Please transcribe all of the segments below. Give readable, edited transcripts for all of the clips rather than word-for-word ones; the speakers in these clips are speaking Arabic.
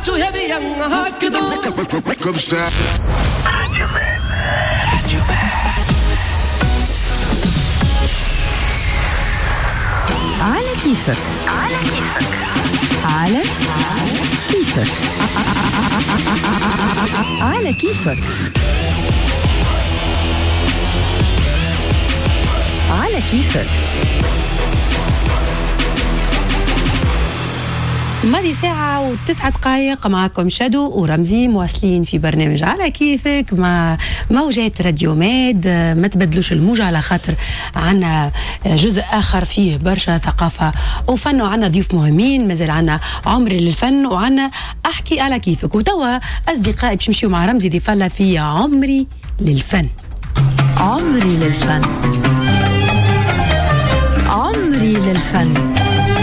على كيفك على كيفك على كيفك على كيفك. ماضي ساعة و9 دقائق معكم شادو ورمزي مواصلين في برنامج على كيفك مع موجات راديو ميد. ما تبدلوش الموجة على خاطر عنا جزء آخر فيه برشا ثقافة وفن وعنا ضيوف مهمين. مازال عنا عمري للفن وعنا أحكي على كيفك. وتوا أصدقائي باش نمشيو مع رمزي ضيف لنا في عمري للفن. عمري للفن عمري للفن.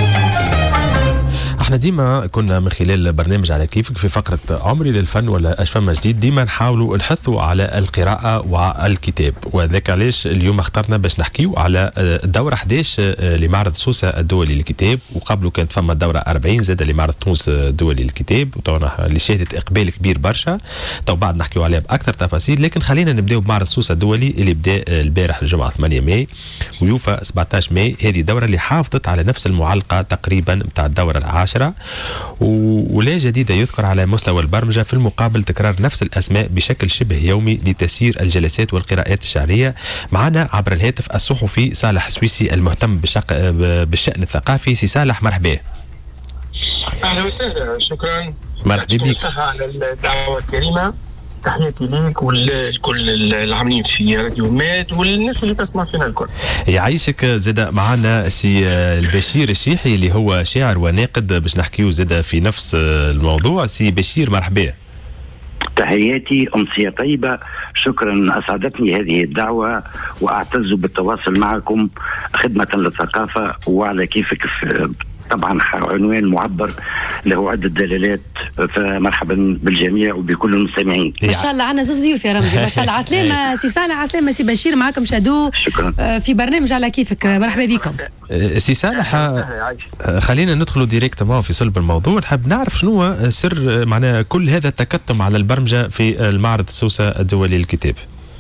احنا ديما كنا من خلال برنامج على كيفك في فقرة عمري للفن ولا اش فما جديد ديما نحاولوا نحثوا على القراءة والكتاب، وذاك علاش اليوم اخترنا باش نحكيو على الدورة 11 لمعرض سوسة الدولي للكتاب، وقبله كانت فما الدورة 40 زاد لمعرض تونس الدولي للكتاب، وطبعا اللي شهدت اقبال كبير برشا. تو بعد نحكيو عليها باكثر تفاصيل، لكن خلينا نبداو بمعرض سوسة الدولي اللي بدا البارح الجمعة 8 ماي ويوفى 17 ماي. هذه الدورة اللي حافظت على نفس المعلقة تقريبا بتاع الدورة العاشرة، ولا جديد يذكر على مستوى البرمجة في المقابل تكرار نفس الأسماء بشكل شبه يومي لتسيير الجلسات والقراءات الشعرية. معنا عبر الهاتف الصحفي صالح سويسي المهتم بالشأن الثقافي. سي صالح مرحبا. أهلا وسهلا، شكرا. مرحبا بك. على الدعوة الكريمة، تحياتي ليك ولكل العاملين في راديو ميد والناس اللي تسمع فينا الكل. يعيشك. زاد معنا سي البشير الشيحي اللي هو شاعر وناقد باش نحكيو زاد في نفس الموضوع. سي بشير مرحبا. تحياتي، أمسية طيبة، شكرا، أسعدتني هذه الدعوة وأعتز بالتواصل معكم خدمة للثقافة وعلى كيفك. طبعا عنوان معبر له عدة دلالات، فمرحبا بالجميع وبكل المستمعين. ما شاء الله عنا زوز ضيوف يا رمزي. ما شاء الله. عسلامة سي صالح. عسلامة سي بشير. معكم شادو. شكرا. في برنامج على كيفك. مرحبا بكم. سي صالح، خلينا ندخلوا ديريكتومون في صلب الموضوع. نحب نعرف شنو هو سر معناها كل هذا التكتم على البرمجة في المعرض سوسة الدولي للكتاب.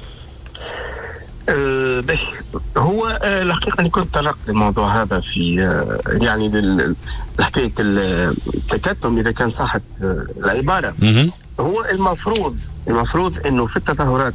هو الحقيقة أني كنت طرقت الموضوع هذا في يعني حكاية التكتم إذا كان صحت العبارة. هو المفروض أنه في التظاهرات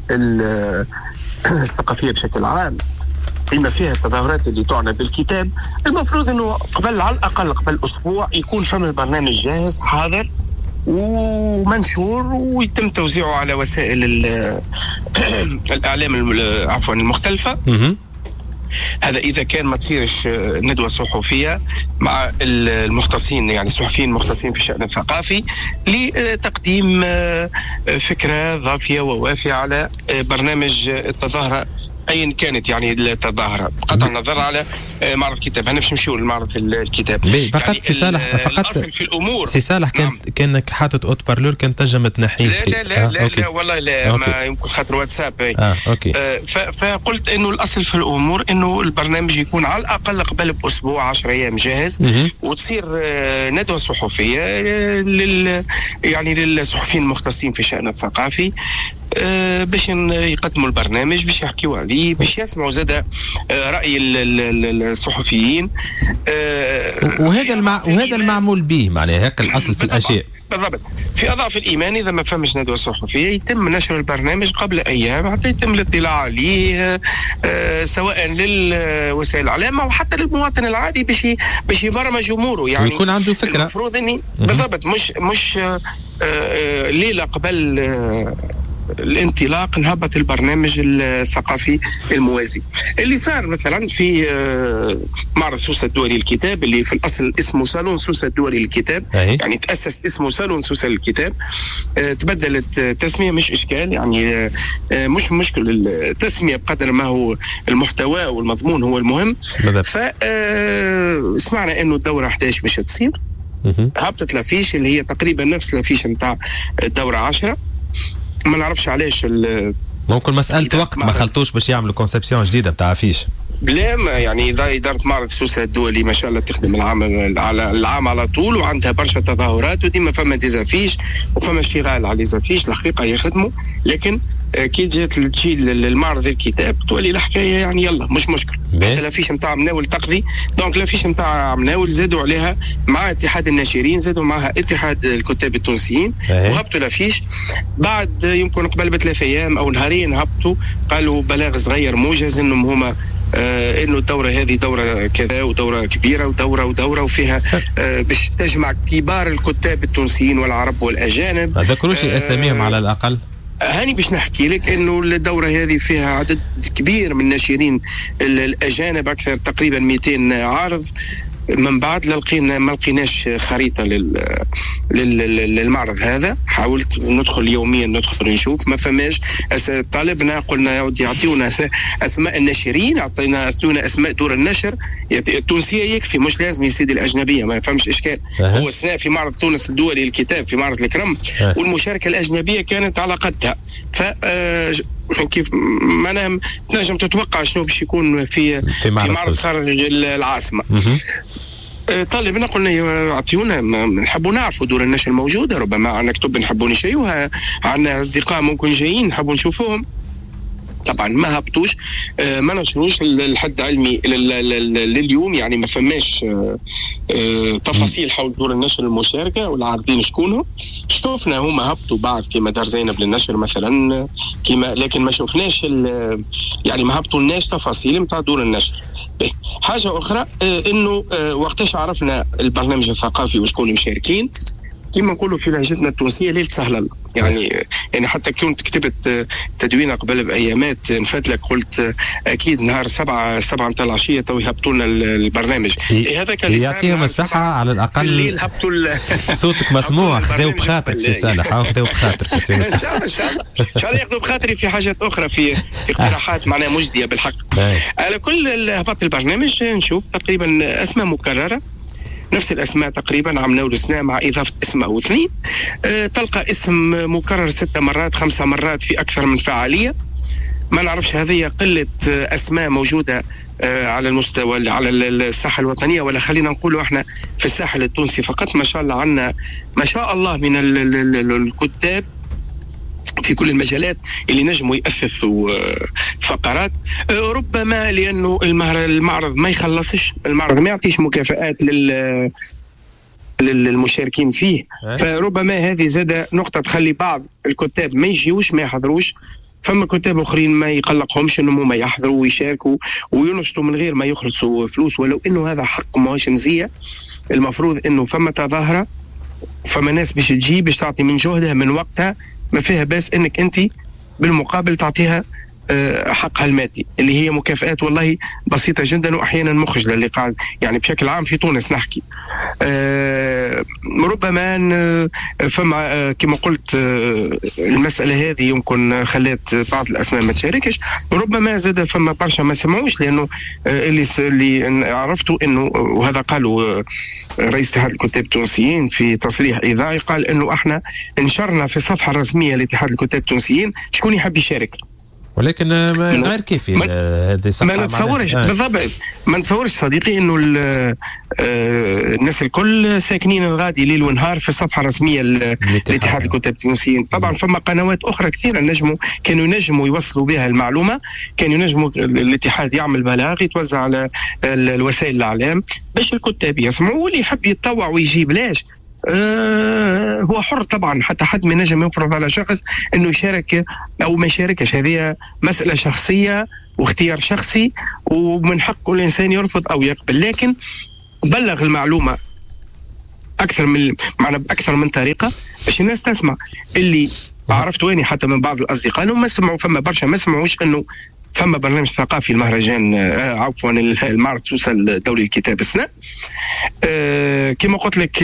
الثقافية بشكل عام بما فيها التظاهرات اللي تعنى بالكتاب، المفروض أنه على الأقل قبل أسبوع يكون فم البرنامج جاهز حاضر ومنشور ويتم توزيعه على وسائل الإعلام المختلفة. هذا إذا كان ما تصيرش ندوة صحفية مع المختصين، يعني الصحفيين المختصين في الشأن الثقافي، لتقديم فكرة ضافية ووافية على برنامج التظاهرة أين كانت، يعني التظاهرة بقطع النظر على معرض الكتاب. أنا باش نمشيو لمعرض الكتاب فقط. يعني سي صالح فقط في الأمور. سي صالح كانك حاطط اوت بارلور كان تنجم تنحيه. لا والله لا، ما يمكن خاطر واتساب. أوكي. فقلت إنه الأصل في الأمور إنه البرنامج يكون على الأقل قبل بأسبوع 10 أيام جاهز، وتصير ندوة صحفية يعني للصحفيين المختصين في الشأن الثقافي باش يقدموا البرنامج، باش يحكيوا عليه، باش يسمعوا زاد رأي الصحفيين. وهذا المعمول به، معناها هيك الأصل في الأشياء. بالضبط. في أضعف الإيمان إذا ما فهمش ندوة صحفية يتم نشر البرنامج قبل أيام حتى يتم الاطلاع عليه، سواء للوسائل الإعلام أو حتى للمواطن العادي باش يبرمج أموره، يعني ويكون عنده فكرة. المفروض إني بالضبط مش ليلة قبل الانطلاق نهبط البرنامج الثقافي الموازي اللي صار مثلا في معرض سوسة الدولي للكتاب، اللي في الأصل اسمه صالون سوسة الدولي للكتاب. يعني تأسس اسمه صالون سوسة للكتاب، تبدلت تسمية، مش إشكال، يعني مش مشكل التسمية بقدر ما هو المحتوى والمضمون هو المهم. فسمعنا إنه الدورة 11 باش تصير، هبطت لافيش اللي هي تقريبا نفس لافيش نتاع الدورة 10. ما نعرفش علاش، ممكن مسألة وقت ما خلطوش باش يعملوا كونسبسيون جديدة بتاع فيش. بلا يعني إدارة معرض سوسة الدولي ما شاء الله تخدم العام على طول، وعندها برشا تظاهرات وديما فما ديزافيش وفما اشتغال على ديزافيش الحقيقة يخدموا. لكن كي جات تجي للمعرض الكتاب تولي الحكايه يعني يلا مش مشكل، حتى الافيش نتاع مناول تقضي. دونك الافيش نتاع مناول زادوا عليها مع اتحاد الناشرين، زادوا معها اتحاد الكتاب التونسيين وهبطوا الافيش. بعد يمكن قبل ب3 أيام او نهارين هبطوا قالوا بلاغ صغير موجز انهم هما انه الدوره هذه دوره كذا ودوره كبيره ودوره وفيها باش تجمع كبار الكتاب التونسيين والعرب والاجانب. ذكروش اساميهم على الاقل. هاني باش نحكي لك انه الدوره هذه فيها عدد كبير من الناشرين الاجانب، اكثر تقريبا 200 عارض. من بعد ما لقيناش خريطه للمعرض هذا، حاولت ندخل يوميا ندخل نشوف ما فماش. طالبنا قلنا يعطيونا اسماء الناشرين، اعطينا اسماء دور النشر التونسيه يكفي، مش لازم يصير الاجنبيه، ما فهمش اشكال. هو السنه في معرض تونس الدولي للكتاب في معرض الكرم، والمشاركه الاجنبيه كانت على قدها. ف كيف ما نجم تتوقع شنو باش يكون في معرض خارج العاصمه. طالبنا قلنا يعطيونا، نحبوا نعرفوا دور النشر الموجوده، ربما عندنا كتب نحبوا نشريوها، عندنا اصدقاء ممكن جايين نحبوا نشوفوهم. طبعا ما هبطوش، ما نشروش الحد علمي لليوم، يعني ما فماش تفاصيل حول دور النشر المشاركه والعارضين شكونهم. شوفنا هما هبطوا بعض كما دار زينب للنشر مثلا كما، لكن ما شوفناش يعني ما هبطوا لناش تفاصيل نتاع دور النشر. حاجه اخرى انه وقتاش عرفنا البرنامج الثقافي وشكون مشاركين، كما نقولوا في لهجتنا التونسيه ليله سهل الله. يعني حتى كنت كتبت تدوينه قبل بايامات نفات لك، قلت اكيد نهار 7 نتاع العشيه تو يهبطوا لنا البرنامج. هذا كان يعطيهم الصحه على الاقل. الليل هبطوا صوتك مسموع، خذوا بخاطرك سي صالح، خذوا بخاطرك ان شاء الله ياخذوا بخاطري في حاجات اخرى، في اقتراحات معناها مجديه بالحق. على كل هبط البرنامج نشوف تقريبا اسماء مكرره، نفس الأسماء تقريبا عم نولوا سنة مع إضافة اسم أو 2. تلقى اسم مكرر 6 مرات 5 مرات في أكثر من فعالية. ما نعرفش هذه قلة أسماء موجودة على المستوى على الساحة الوطنية، ولا خلينا نقولوا احنا في الساحل التونسي فقط. ما شاء الله عنا ما شاء الله من الكتاب في كل المجالات اللي نجموا يأسسوا فقرات. ربما لأنه المعرض ما يخلصش، المعرض ما يعطيش مكافآت للمشاركين فيه، فربما هذه زادة نقطة تخلي بعض الكتاب ما يجيوش ما يحضروش. فما كتاب اخرين ما يقلقهمش انهم ما يحضروا ويشاركوا وينشطوا من غير ما يخلصوا فلوس، ولو انه هذا حق ماهوش مزيه. المفروض انه فما تظاهره، فما ناس باش تجي باش تعطي من جهدها من وقتها، ما فيها بس انك انت بالمقابل تعطيها حقها المادي اللي هي مكافآت والله بسيطة جدا وأحيانا مخجلة اللي قاعد يعني بشكل عام في تونس نحكي. ربما فما كما قلت المسألة هذه يمكن خلات بعض الأسماء ما تشاركش. ربما زاد فما برشا ما سمعوش، لأنه اللي عرفته أنه وهذا قالوا رئيس اتحاد الكتاب التونسيين في تصريح إذاعي، قال أنه احنا نشرنا في الصفحة الرسمية لاتحاد الكتاب التونسيين شكون يحب يشارك، ولكن غير كيفي. ما نتصورش بالضبط، ما نتصورش صديقي انه الناس الكل ساكنين الغادي ليل ونهار في الصفحه الرسميه لاتحاد الكتاب التونسيين. طبعا فما قنوات اخرى كثيره كانوا ينجموا يوصلوا بها المعلومه، كانوا ينجموا الاتحاد يعمل بلاغ يتوزع على الوسائل الاعلام باش الكتاب يسمعوا، واللي يحب يتطوع ويجيب لاش هو حر طبعا. حتى حد ما نجم يفرض على شخص انه يشارك او ما يشاركش، هذه مسألة شخصية واختيار شخصي، ومن حق كل انسان يرفض او يقبل. لكن بلغ المعلومة اكثر من معنا باكثر من طريقة باش الناس تسمع. اللي عرفت ويني حتى من بعض الاصدقاء انهم ما سمعوا، فما برشا ما سمعوش انه فما برنامج ثقافي المهرجان عفوا المعرض سوسة الدولي للكتاب السنة. كما قلت لك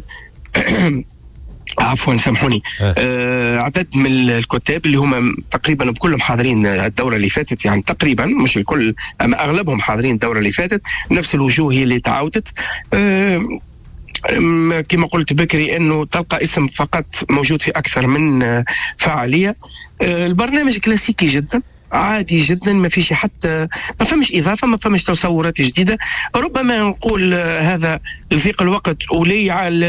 عفوا سامحوني، عدد من الكتاب اللي هم تقريبا بكلهم حاضرين الدورة اللي فاتت، يعني تقريبا مش الكل اما اغلبهم حاضرين الدورة اللي فاتت. نفس الوجوه هي اللي تعاودت. كما قلت بكري انه تلقى اسم فقط موجود في اكثر من فعالية. البرنامج كلاسيكي جدا، عادي جدا، ما فيش حتى ما فمش اضافه، ما فمش تصورات جديده. ربما نقول هذا لضيق الوقت ولي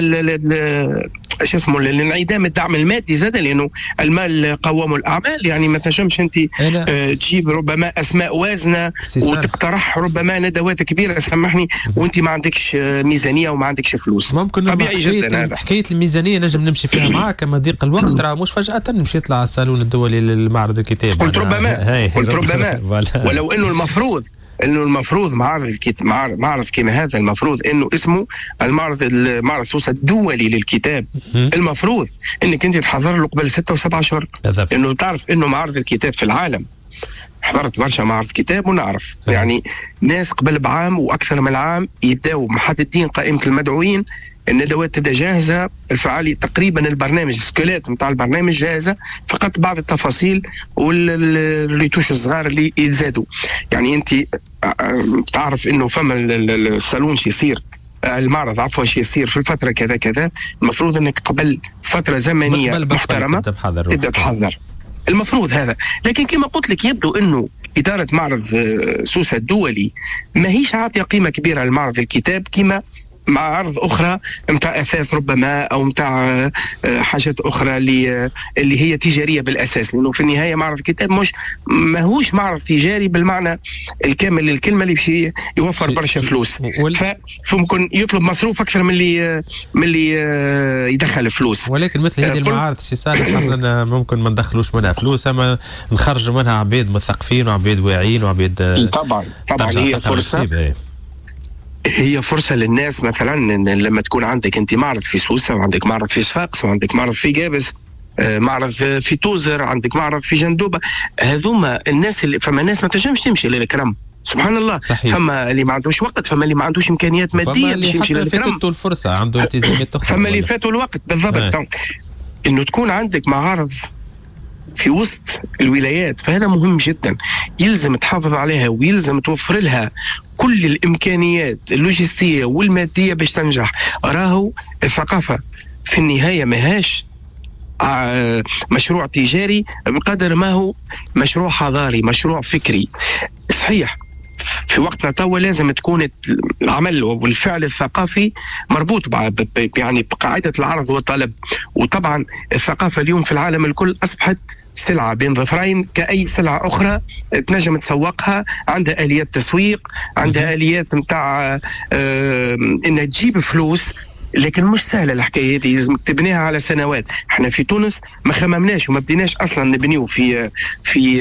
شو اسمه لانعدام الدعم المادي زاد، لانه المال قوام الاعمال. يعني ما تنجمش انت تجيب ربما اسماء وازنه وتقترح ربما ندوات كبيره، سامحني، وانت ما عندكش ميزانيه وما عندكش فلوس. ممكن طبيعي جدا هذا. حكايه الميزانيه نجم نمشي فيها معك، اما ضيق الوقت راه مش فجاه نمشي يطلع على الصالون الدولي للمعرض الكتاب. قلت ربما ولو انه المفروض معرض كما هذا المفروض انه اسمه المعرض سوسة الدولي للكتاب. المفروض انك انت تحضر له قبل 6 و7 اشهر، انه تعرف انه معارض الكتاب في العالم، حضرت برشا معرض كتاب ونعرف يعني ناس قبل بعام واكثر من عام يبداوا محددين قائمه المدعوين، الندوات تبدا جاهزه، الفعاليه تقريبا البرنامج السكيلات نتاع البرنامج جاهزه، فقط بعض التفاصيل والريتوش الصغار اللي يزادوا. يعني انت تعرف انه فما الصالون شي يصير، المعرض عفوا شي يصير في الفتره كذا كذا، المفروض انك قبل فتره زمنيه محترمه تبدا تحضر، المفروض هذا. لكن كما قلت لك يبدو انه اداره معرض سوسة الدولي ما هيش عاطيه قيمه كبيره لمعرض الكتاب كما معارض اخرى متاع اثاث ربما او متاع حاجات اخرى اللي هي تجاريه بالاساس، لانه في النهايه معرض الكتاب ماهوش معرض تجاري بالمعنى الكامل للكلمه اللي باش يوفر برشا فلوس، فممكن يطلب مصروف اكثر من اللي يدخل فلوس. ولكن مثل هذه المعارض شي صالح ممكن ما ندخلوش منها فلوس، اما نخرجوا منها عبيد مثقفين وعبيد واعيين وعبيد طبعا هي فرصة للناس. مثلا لما تكون عندك انت معرض في سوسة وعندك معرض في صفاقس وعندك معرض في جابس، معرض في توزر، عندك معرض في جندوبة، هذوما الناس اللي فما ناس ما تنجمش تمشي للكرم سبحان الله. صحيح. فما اللي ما عندوش وقت، فما اللي ما عندوش امكانيات ماديه باش يمشي للكرم، فاتوا الفرصه عنده التزامات اخرى، فما اللي فاتوا الوقت بالضبط. انه تكون عندك معارض في وسط الولايات، فهذا مهم جدا، يلزم تحافظ عليها ويلزم توفر لها كل الإمكانيات اللوجستية والمادية باش تنجح. راهو الثقافة في النهاية ماهاش مشروع تجاري بقدر ما هو مشروع حضاري، مشروع فكري. صحيح في وقتنا توا لازم تكون العمل والفعل الثقافي مربوط يعني بقاعدة العرض والطلب. وطبعا الثقافة اليوم في العالم الكل أصبحت سلعة بين ظفرين كأي سلعة أخرى تنجم تسوقها، عندها آليات تسويق، عندها آليات متاع إنها تجيب فلوس، لكن مش سهلة الحكاية هذه، لازم تبنيها على سنوات. احنا في تونس ما خممناش وما بديناش أصلا نبنيو في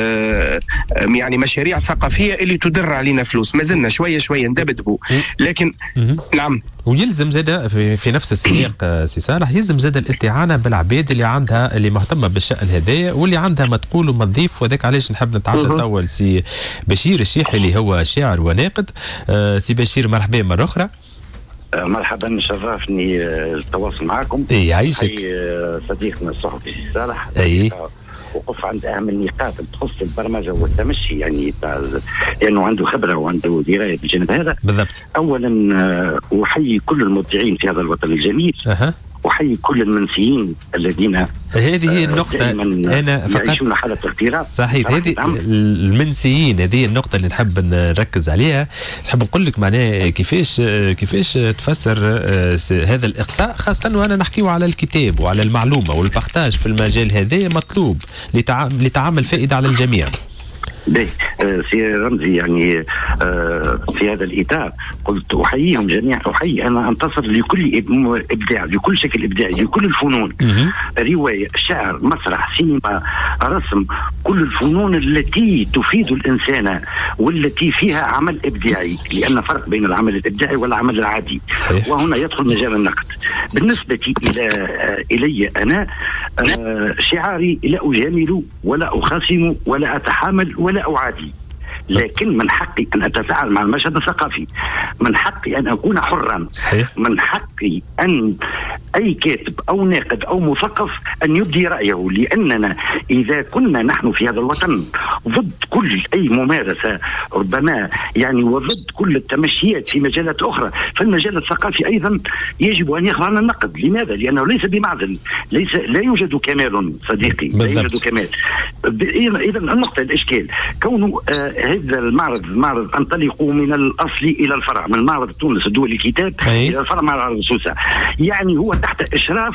يعني مشاريع ثقافية اللي تدر علينا فلوس، ما زلنا شوية ندبدبوا، لكن نعم. ويلزم زاد في نفس السياق سي صالح، يلزم زاد الاستعانه بالعباد اللي مهتمه بالشأن هذايا واللي عندها ما تقول وما تضيف. وذاك علاش نحب نتعرف اول سي بشير الشيحي اللي هو شاعر وناقد. سي بشير مرحبا مره اخرى. مرحبا، شرفني التواصل معكم. يعيشك. صديقنا الصحفي سي صالح. وقف عند اهم النقاط تخص البرمجه والتمشي، يعني لانه عنده خبره وعنده درايه بالجانب هذا. بالضبط. اولا احيي كل المبدعين في هذا الوطن الجميل. احيي كل المنسيين الذين هذه هي النقطة أنا فقط يعيشون حالة اغتراب. صحيح، هذه المنسيين، هذه النقطة اللي نحب نركز عليها. نحب نقول لك معناه كيفاش تفسر هذا الإقصاء، خاصة وأنا نحكيه على الكتاب وعلى المعلومة والبختاج في المجال هذا مطلوب لتعامل فائدة على الجميع. سي رمزي، يعني في هذا الإطار قلت أحييهم جميعا، أنا أنتصر لكل إبداع، لكل شكل إبداعي، لكل الفنون، رواية، شعر، مسرح، سينما، رسم، كل الفنون التي تفيد الإنسان والتي فيها عمل إبداعي، لأن فرق بين العمل الإبداعي والعمل العادي. صحيح. وهنا يدخل مجال النقد. بالنسبة إلي أنا شعاري لا أجامل ولا أخاصم ولا أتحامل ولا أعادي، لكن من حقي أن أتفاعل مع المشهد الثقافي، من حقي أن أكون حرا. صحيح. من حقي أن أي كاتب أو ناقد أو مثقف أن يبدي رأيه، لأننا إذا كنا نحن في هذا الوطن ضد كل أي ممارسة ربما يعني، وضد كل التمشيات في مجالات أخرى. فالمجال الثقافي أيضا يجب أن يخضع للنقد. لماذا؟ لأنه ليس بمعزل، لا يوجد كمال صديقي، لا يوجد كمال. إذا النقطة الإشكال كونه هذا المعرض أنطلق من الأصل إلى الفرع، من معرض تونس الدولي للكتاب إلى الفرع معرض سوسة، يعني هو تحت إشراف،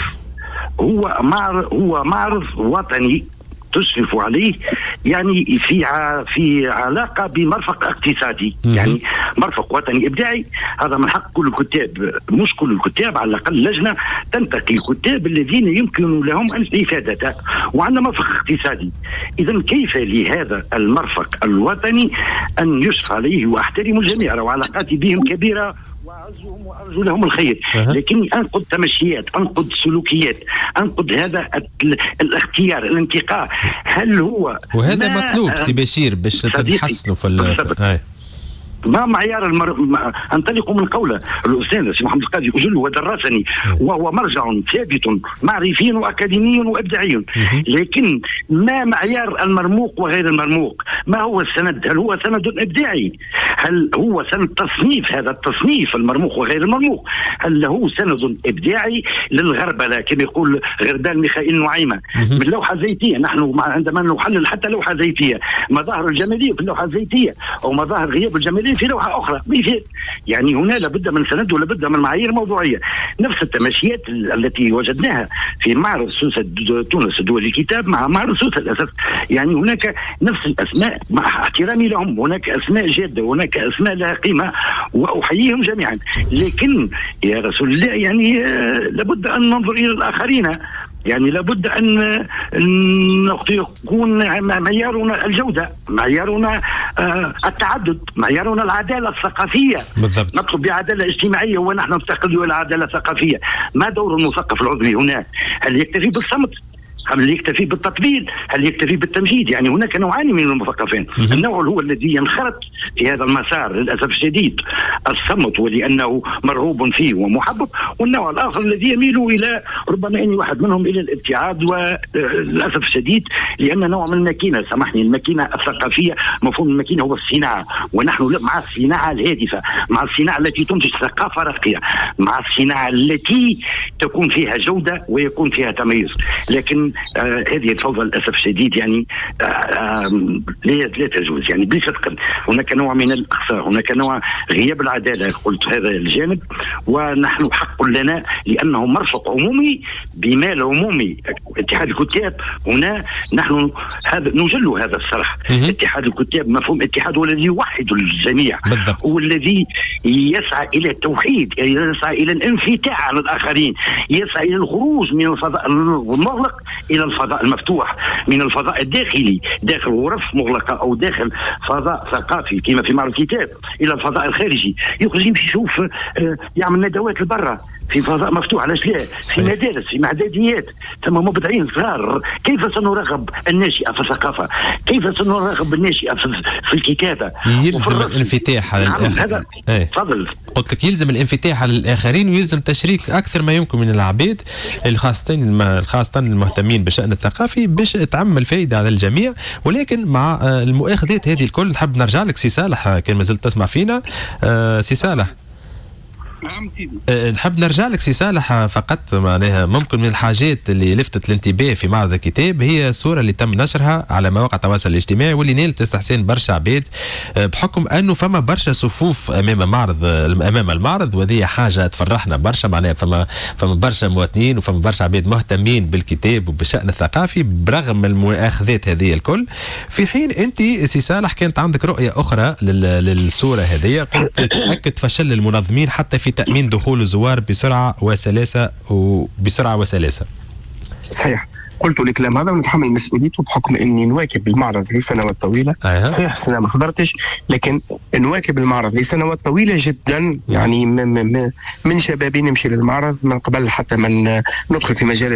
هو معرض وطني تشرف عليه، يعني في علاقة بمرفق اقتصادي، يعني مرفق وطني إبداعي. هذا من حق كل الكتاب، مش كل الكتاب، على الأقل لجنة تنتقي الكتاب الذين يمكن لهم الإفادة، وعندنا مرفق اقتصادي. إذا كيف لهذا المرفق الوطني أن يشرف عليه؟ وأحترم الجميع وعلاقاتي بهم كبيرة وأعزهم وأرجو لهم الخير، لكني أنقد تمشيات، أنقد سلوكيات، أنقد هذا الاختيار، الانتقاء. هل هو وهذا مطلوب سي بشير باش تتحسنوا في ما معيار انطلق من قوله الاستاذ سي محمد القاضي اجل ودرسني، وهو مرجع ثابت معرفي واكاديمي وابداعي، لكن ما معيار المرموق وغير المرموق؟ ما هو السند؟ هل هو سند ابداعي؟ هل هو سند تصنيف؟ هذا التصنيف المرموق وغير المرموق هل له سند ابداعي للغربله كما يقول غربال ميخائيل نعيمه من لوحه زيتيه؟ نحن عندما نحلل حتى لوحه زيتيه، مظاهر الجماليه في اللوحه الزيتيه او مظاهر غياب الجماليه في لوحة أخرى مثال. يعني هنا لابد من سند ولابد من معايير موضوعية. نفس التماشيات التي وجدناها في معرض سوسة تونس الدولي للكتاب مع معرض سوسة الأساس، يعني هناك نفس الأسماء مع احترامي لهم، هناك أسماء جادة وهناك أسماء لها قيمة وأحييهم جميعا، لكن يا رسول الله يعني لابد أن ننظر إلى الآخرين، يعني لابد أن يكون معيارنا الجودة، معيارنا التعدد، معيارنا العدالة الثقافية. بالضبط. نطلب بعدالة اجتماعية ونحن نفتقد إلى عدالة ثقافية. ما دور المثقف العضوي هنا؟ هل يكتفي بالصمت؟ هل يكتفي بالتطبيل؟ هل يكتفي بالتمجيد؟ يعني هناك نوعان من المثقفين. النوع هو الذي ينخرط في هذا المسار للأسف الشديد الصمت ولأنه مرغوب فيه ومحبب، والنوع الآخر الذي يميل إلى ربما أني واحد منهم إلى الابتعاد وللأسف الشديد لأن نوع من الماكينة، سامحني، الماكينة الثقافية، مفهوم الماكينة هو الصناعة، ونحن مع الصناعة الهادفة، مع الصناعة التي تنتج ثقافة راقية، مع الصناعة التي تكون فيها جودة ويكون فيها تميز. لكن هذه الفوضى للأسف الشديد يعني لا تجوز، يعني بصدق هناك نوع من الإقصاء، هناك نوع غياب العدالة، قلت هذا الجانب، ونحن حق لنا لأنه مرفق عمومي بمال عمومي. اتحاد الكتاب هنا نحن نجل هذا الصرح. اتحاد الكتاب مفهوم اتحاد هو الذي يوحد الجميع، والذي يسعى إلى التوحيد، يسعى إلى الانفتاح على الآخرين، يسعى إلى الخروج من الفضاء المغلق إلى الفضاء المفتوح، من الفضاء الداخلي داخل غرف مغلقة أو داخل فضاء ثقافي كما في معرض الكتاب إلى الفضاء الخارجي، يخرج يمشي يشوف يعمل ندوات لبرا في فضاء مفتوح. علاش لا؟ في مدارس، في معداديات، ثم مبدعين صغار. كيف سنرغب الناشئة في الثقافة؟ كيف سنرغب الناشئة في الكتابة؟ يلزم الانفتاح على الآخرين. تفضل. قلت لك يلزم الانفتاح على الآخرين ويلزم تشريك أكثر ما يمكن من العباد خاصة المهتمين بالشأن الثقافي باش تعمل فائدة على الجميع. ولكن مع المؤاخذات هذه الكل نحب نرجع لك سي صالح، كان ما زلت تسمع فينا سي صالح. نعم سيدي. نحب نرجع لك سي صالح، فقط معناها ممكن من الحاجات اللي لفتت الانتباه في معرض الكتاب هي الصورة اللي تم نشرها على مواقع التواصل الاجتماعي واللي نالت استحسان برشا عباد بحكم انه فما برشا صفوف امام المعرض، وهذه حاجة تفرحنا برشا. معناها فما برشا مواطنين وفما برشا عباد مهتمين بالكتاب وبالشأن الثقافي برغم المؤاخذات هذه الكل. في حين انت سي صالح كانت عندك رؤية اخرى للصورة هذه، قلت تأكد فشل المنظمين حتى في تأمين دخول الزوار بسرعة وسلاسة. صحيح، قلت الكلام هذا ونتحمل مسؤوليته بحكم اني نواكب المعرض لسنوات طويله. صحيح السنه ما حضرتش، لكن نواكب المعرض لسنوات طويله جدا، يعني من شبابي نمشي للمعرض من قبل حتى من ندخل في مجال